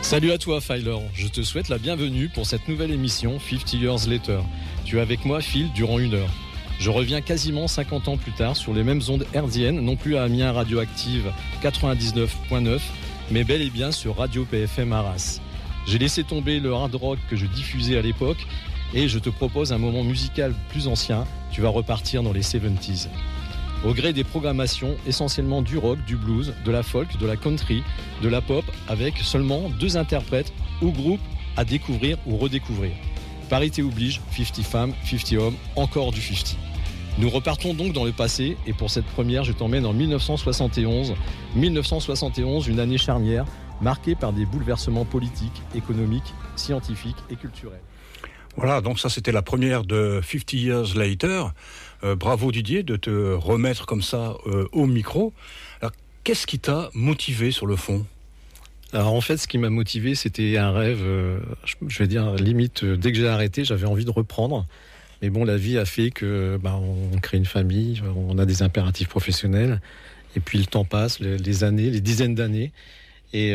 Salut à toi Filer, je te souhaite la bienvenue pour cette nouvelle émission 50 Years Later. Tu es avec moi Phil durant 1 heure. Je reviens quasiment 50 ans plus tard sur les mêmes ondes hertziennes, non plus à Amiens Radioactive 99.9, mais bel et bien sur Radio PFM Arras. J'ai laissé tomber le hard rock que je diffusais à l'époque et je te propose un moment musical plus ancien, tu vas repartir dans les 70s. Au gré des programmations, essentiellement du rock, du blues, de la folk, de la country, de la pop, avec seulement 2 interprètes ou groupes à découvrir ou redécouvrir. Parité oblige, 50 femmes, 50 hommes, encore du 50. Nous repartons donc dans le passé et pour cette première, je t'emmène en 1971. 1971, une année charnière, marquée par des bouleversements politiques, économiques, scientifiques et culturels. Voilà, donc ça c'était la première de 50 Years Later. Bravo Didier de te remettre comme ça au micro. Alors, qu'est-ce qui t'a motivé sur le fond ? Alors en fait, ce qui m'a motivé, c'était un rêve, je vais dire limite, dès que j'ai arrêté, j'avais envie de reprendre. Mais bon, la vie a fait que on crée une famille, on a des impératifs professionnels, et puis le temps passe, les années, les dizaines d'années, et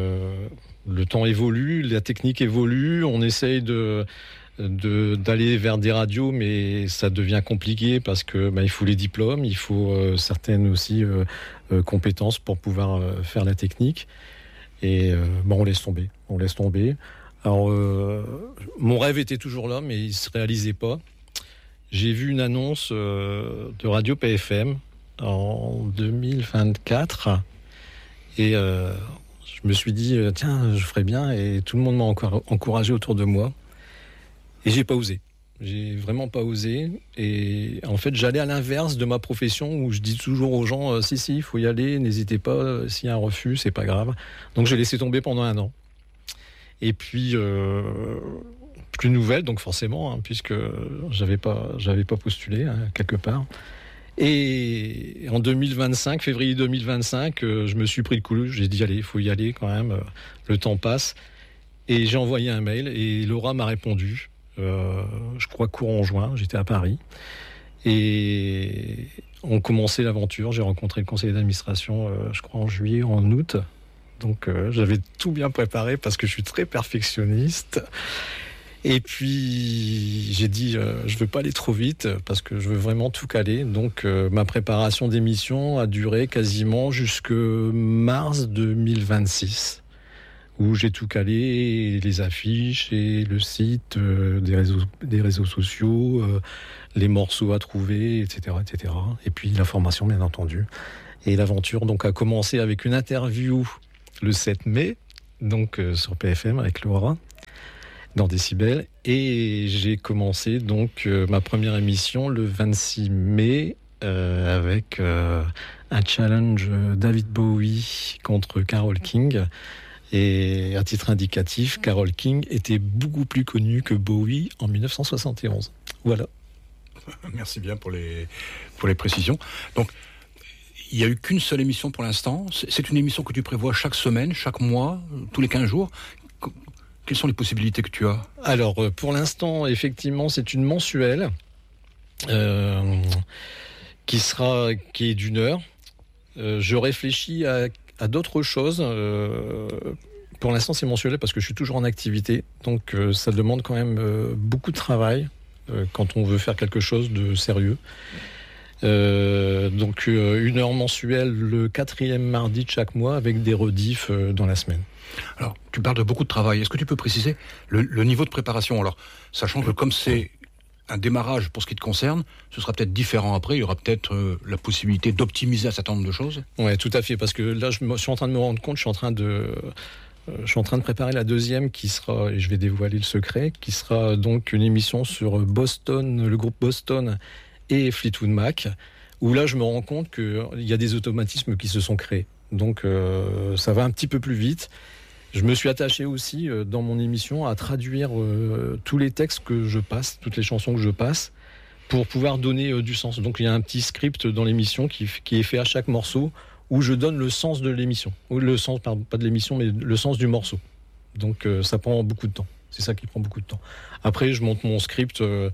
le temps évolue, la technique évolue, on essaye d'aller vers des radios, mais ça devient compliqué parce que il faut les diplômes, il faut certaines aussi compétences pour pouvoir faire la technique. Et on laisse tomber. Alors mon rêve était toujours là, mais il se réalisait pas. J'ai vu une annonce de Radio PFM en 2024 et je me suis dit tiens, je ferais bien, et tout le monde m'a encore encouragé autour de moi. Et j'ai pas osé. J'ai vraiment pas osé. Et en fait, j'allais à l'inverse de ma profession où je dis toujours aux gens si, il faut y aller, n'hésitez pas. S'il y a un refus, c'est pas grave. Donc, j'ai laissé tomber pendant 1 an. Et puis, plus de nouvelles, donc forcément, puisque j'avais pas postulé quelque part. Et en 2025, février 2025, je me suis pris le coup. J'ai dit allez, il faut y aller quand même. Le temps passe. Et j'ai envoyé un mail et Laura m'a répondu. Je crois courant juin, j'étais à Paris et on commençait l'aventure. J'ai rencontré le conseiller d'administration je crois en juillet, en août, donc j'avais tout bien préparé parce que je suis très perfectionniste. Et puis j'ai dit je veux pas aller trop vite parce que je veux vraiment tout caler, donc ma préparation d'émission a duré quasiment jusque mars 2026, où j'ai tout calé, les affiches et le site, des réseaux sociaux, les morceaux à trouver, etc., etc. Et puis la formation, bien entendu. Et l'aventure donc a commencé avec une interview le 7 mai, donc sur PFM avec Laura, dans Décibel. Et j'ai commencé donc ma première émission le 26 mai avec un challenge David Bowie contre Carole King. Et à titre indicatif, Carole King était beaucoup plus connue que Bowie en 1971. Voilà. Merci bien pour les précisions. Donc, il n'y a eu qu'une seule émission pour l'instant. C'est une émission que tu prévois chaque semaine, chaque mois, tous les 15 jours. Quelles sont les possibilités que tu as ? Alors, pour l'instant, effectivement, c'est une mensuelle qui est d'1 heure. Je réfléchis à d'autres choses. Pour l'instant, c'est mensuel parce que je suis toujours en activité. Donc, ça demande quand même beaucoup de travail quand on veut faire quelque chose de sérieux. Donc, 1 heure mensuelle le 4e mardi de chaque mois avec des rediffs dans la semaine. Alors, tu parles de beaucoup de travail. Est-ce que tu peux préciser le niveau de préparation ? Alors, sachant que comme c'est un démarrage pour ce qui te concerne, ce sera peut-être différent après, il y aura peut-être la possibilité d'optimiser un certain nombre de choses. Oui, tout à fait, parce que là, je suis en train de me rendre compte, je suis en train de préparer la 2e qui sera, et je vais dévoiler le secret, qui sera donc une émission sur Boston, le groupe Boston et Fleetwood Mac, où là, je me rends compte qu'il y a des automatismes qui se sont créés. Donc, ça va un petit peu plus vite. Je me suis attaché aussi dans mon émission à traduire tous les textes que je passe, toutes les chansons que je passe, pour pouvoir donner du sens. Donc il y a un petit script dans l'émission qui est fait à chaque morceau où je donne le sens de l'émission. Ou le sens, pardon, pas de l'émission, mais le sens du morceau. Donc ça prend beaucoup de temps. C'est ça qui prend beaucoup de temps. Après, je monte mon script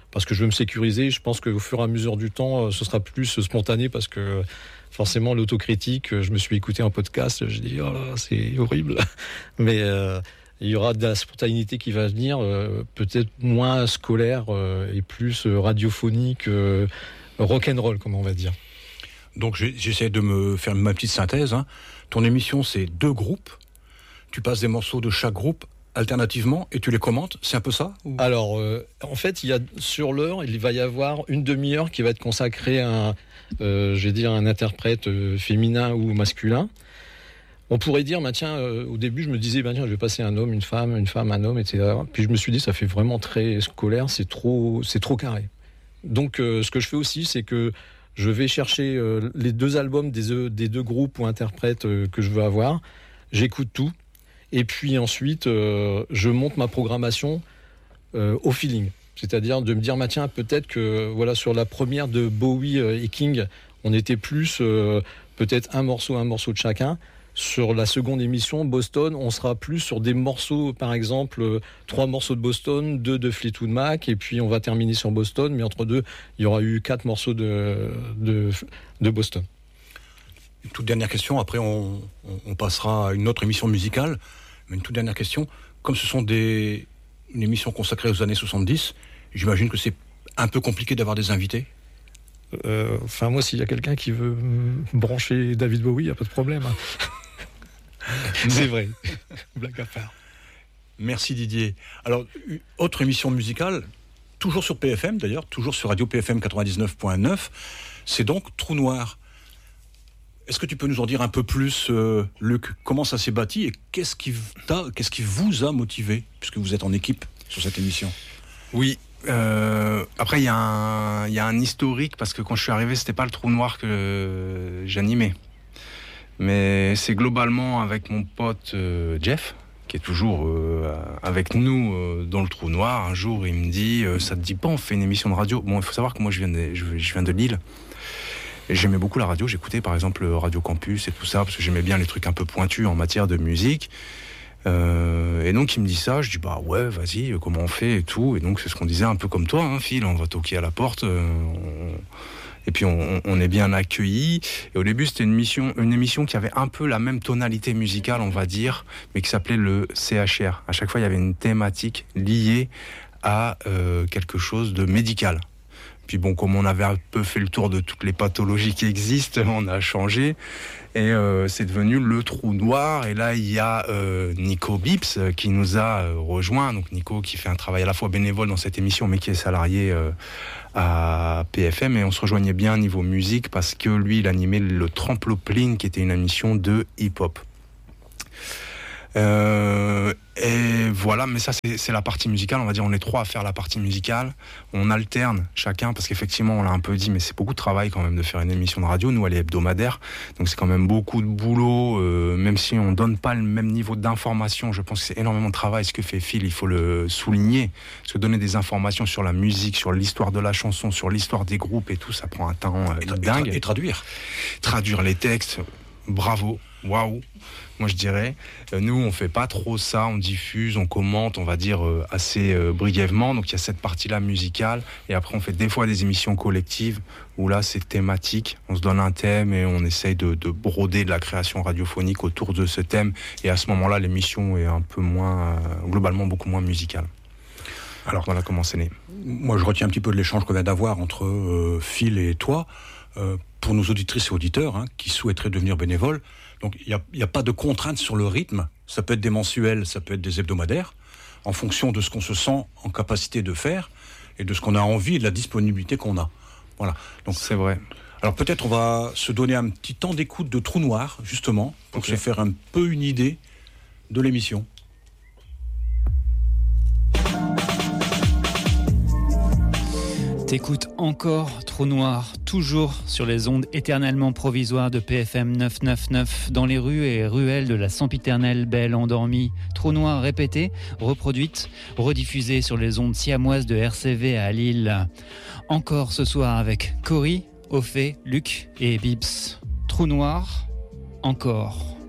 parce que je veux me sécuriser. Je pense qu'au fur et à mesure du temps, ce sera plus spontané parce que forcément l'autocritique, je me suis écouté un podcast, je dis oh là, c'est horrible. Mais il y aura de la spontanéité qui va venir, peut-être moins scolaire et plus radiophonique, rock'n'roll, comme on va dire. Donc j'essaie de me faire ma petite synthèse. Ton émission, c'est 2 groupes. Tu passes des morceaux de chaque groupe alternativement et tu les commentes, c'est un peu ça ou... Alors, en fait, sur l'heure, il va y avoir une demi-heure qui va être consacrée à un interprète féminin ou masculin. On pourrait dire, au début, je me disais, tiens, je vais passer un homme, une femme, un homme, etc. Puis je me suis dit, ça fait vraiment très scolaire, c'est trop carré. Donc, ce que je fais aussi, c'est que je vais chercher les 2 albums des 2 groupes ou interprètes que je veux avoir. J'écoute tout. Et puis ensuite, je monte ma programmation au feeling. C'est-à-dire de me dire, peut-être que sur la première de Bowie et King, on était plus peut-être un morceau de chacun. Sur la seconde émission, Boston, on sera plus sur des morceaux, par exemple, 3 morceaux de Boston, 2 de Fleetwood Mac, et puis on va terminer sur Boston, mais entre deux, il y aura eu 4 morceaux de Boston. Une toute dernière question, après on passera à une autre émission musicale. Mais une toute dernière question, comme ce sont une émission consacrée aux années 70, j'imagine que c'est un peu compliqué d'avoir des invités. Moi, s'il y a quelqu'un qui veut brancher David Bowie, il n'y a pas de problème. C'est vrai, blague à part. Merci Didier. Alors, autre émission musicale, toujours sur PFM d'ailleurs, toujours sur Radio PFM 99.9, c'est donc Trou Noir. Est-ce que tu peux nous en dire un peu plus, Luc, comment ça s'est bâti et qu'est-ce qui vous a motivé, puisque vous êtes en équipe sur cette émission ? Oui. Après, il y a un historique, parce que quand je suis arrivé, c'était pas le Trou Noir que j'animais. Mais c'est globalement avec mon pote Jeff, qui est toujours avec nous dans le Trou Noir. Un jour, il me dit ça te dit pas, on fait une émission de radio ? Bon, il faut savoir que moi, je viens de Lille. Et j'aimais beaucoup la radio, j'écoutais par exemple Radio Campus et tout ça, parce que j'aimais bien les trucs un peu pointus en matière de musique. Et donc il me dit ça, je dis bah ouais, vas-y, comment on fait et tout. Et donc c'est ce qu'on disait un peu comme toi, Phil, on va toquer à la porte. Et puis on est bien accueillis. Et au début c'était une émission qui avait un peu la même tonalité musicale, on va dire, mais qui s'appelait le CHR. À chaque fois il y avait une thématique liée à quelque chose de médical. Puis bon, comme on avait un peu fait le tour de toutes les pathologies qui existent, on a changé. Et c'est devenu le Trou Noir. Et là, il y a Nico Bips qui nous a rejoint. Donc Nico qui fait un travail à la fois bénévole dans cette émission, mais qui est salarié à PFM. Et on se rejoignait bien niveau musique parce que lui, il animait le Trampoline, qui était une émission de hip-hop. Et voilà, mais ça c'est la partie musicale, on va dire, on est 3 à faire la partie musicale, on alterne chacun, parce qu'effectivement on l'a un peu dit, mais c'est beaucoup de travail quand même de faire une émission de radio. Nous elle est hebdomadaire, donc c'est quand même beaucoup de boulot, même si on donne pas le même niveau d'information. Je pense que c'est énormément de travail ce que fait Phil, il faut le souligner, parce que donner des informations sur la musique, sur l'histoire de la chanson, sur l'histoire des groupes et tout, ça prend un temps dingue. Et traduire les textes, bravo, waouh. Moi je dirais, nous on fait pas trop ça, on diffuse, on commente, on va dire assez brièvement. Donc il y a cette partie-là musicale, et après on fait des fois des émissions collectives où là c'est thématique, on se donne un thème et on essaye de broder de la création radiophonique autour de ce thème. Et à ce moment-là l'émission est un peu moins, globalement beaucoup moins musicale. Alors voilà comment c'est né. Moi je retiens un petit peu de l'échange qu'on vient d'avoir entre Phil et toi. Pour nos auditrices et auditeurs qui souhaiteraient devenir bénévoles, donc il n'y a pas de contrainte sur le rythme. Ça peut être des mensuels, ça peut être des hebdomadaires, en fonction de ce qu'on se sent en capacité de faire et de ce qu'on a envie et de la disponibilité qu'on a. Voilà. Donc c'est vrai. Alors peut-être on va se donner un petit temps d'écoute de Trou Noir, justement, pour se faire un peu une idée de l'émission. T'écoutes encore Trou Noir, toujours sur les ondes éternellement provisoires de PFM 999, dans les rues et ruelles de la sempiternelle belle endormie. Trou Noir répété, reproduite, rediffusée sur les ondes siamoises de RCV à Lille. Encore ce soir avec Cory, Ophé, Luc et Bips. Trou Noir, encore.